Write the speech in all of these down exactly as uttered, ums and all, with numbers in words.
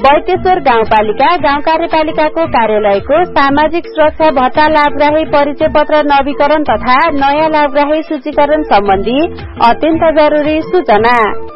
बैतेश्वर गाउँपालिका गाउँ कार्यपालिकाको कार्यालयको सामाजिक सुरक्षा भत्ता लाभग्राही परिचय पत्र नवीकरण तथा नयाँ लाभग्राही सूचीकरण सम्बन्धी अत्यन्त जरुरी सूचना।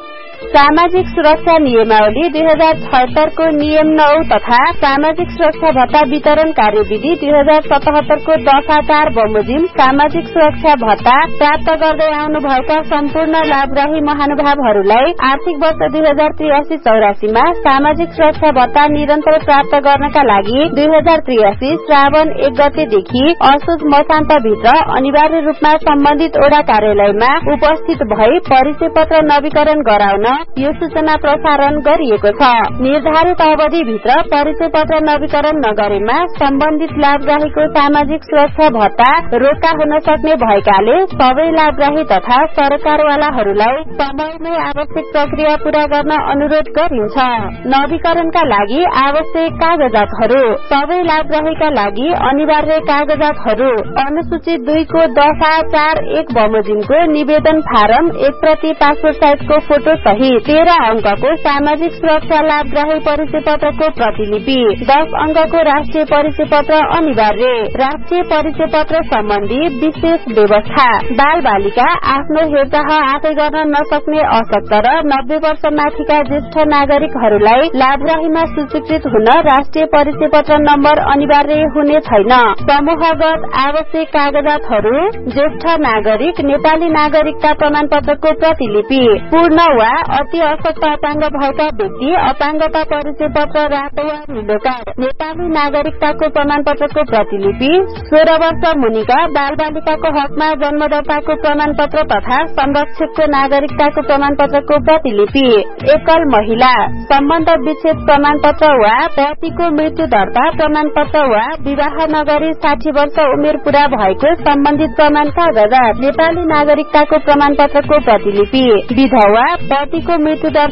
सामाजिक सुरक्षा नियमावली दुई हजार छयत्तर को नियम नौ तथा सामाजिक सुरक्षा भत्ता वितरण कार्यविधि दुई हजार सतहत्तर को दफा चार बमोजिम सामाजिक सुरक्षा भत्ता प्राप्त गर्दै आउनुभएका सम्पूर्ण लाभग्राही महानुभावहरूलाई आर्थिक वर्ष दुई हजार त्रियासी चौरासीमा सामाजिक सुरक्षा भत्ता निरन्तर प्राप्त गर्नका लागि दुई हजार त्रियासी श्रावण एक गतेदेखि असोज मसान्तभित्र अनिवार्य रूपमा सम्बन्धित ओडा कार्यालयमा उपस्थित भई परिचय पत्र नवीकरण गराउन यो सूचना प्रसारण गरिएको छ। निर्धारित अवधिभित्र परिचय पत्र नवीकरण नगरेमा सम्बन्धित लाभग्राहीको सामाजिक सुरक्षा भत्ता रोका हुन सक्ने भएकाले सबै लाभग्राही तथा सरकारवालाहरूलाई समयमै आवश्यक प्रक्रिया पूरा गर्न अनुरोध गरिन्छ। नवीकरणका लागि आवश्यक कागजातहरू सबै लाभग्राहीका लागि अनिवार्य कागजातहरू अनुसूचित दुई को दफा चार एक बमोजिमको निवेदन फारम एक प्रति पासपोर्ट साइजको फोटो सहित तेह्र अंकको सामाजिक सुरक्षा लाभग्राही परिचय पत्रको प्रतिलिपि दस अंकको राष्ट्रिय परिचय पत्र अनिवार्य। राष्ट्रिय परिचय पत्र सम्बन्धी विशेष व्यवस्था बाल बालिका आफ्नो हेरचाह आफै गर्न नसक्ने अशक्त र नब्बे वर्ष माथिका ज्येष्ठ नागरिकहरूलाई लाभग्राहीमा सूचीकृत हुन राष्ट्रिय परिचय पत्र नम्बर अनिवार्य हुने छैन। समूहगत आवश्यक कागजातहरू ज्येष्ठ नागरिक नेपाली नागरिकता प्रमाण पत्रको प्रतिलिपि पूर्ण वा अति अशक्त अपाङ्ग भएका व्यक्ति अपाङ्गता परिचय पत्र रातो वा नीलो कार्ड नेपाली नागरिकताको प्रमाण पत्रको प्रतिलिपि सोह्र वर्ष मुनिका बाल बालिकाको हकमा जन्मदत्ताको प्रमाण पत्र तथा संरक्षकको नागरिकताको प्रमाण पत्रको प्रतिलिपि एकल महिला सम्बन्ध विच्छेद प्रमाण पत्र वा पतिको मृत्यु दर्ता प्रमाण पत्र वा विवाह नगरी साठी वर्ष उमेर पूरा भएको सम्बन्धित प्रमाण कागजात नेपाली नागरिकताको प्रमाण पत्रको प्रतिलिपि विधवा पतिको मृत्यु